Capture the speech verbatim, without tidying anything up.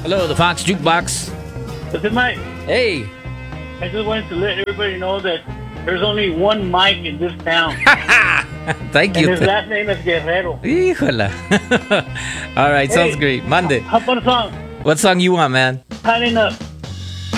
Hello, the Fox Jukebox. Listen, Mike, Hey. I just wanted to let everybody know that there's only one Mike in this town. Thank And you. his last name is Guerrero. Híjola. All right, sounds Hey. great. Mande. How about a song? What song you want, man? Tighten Up.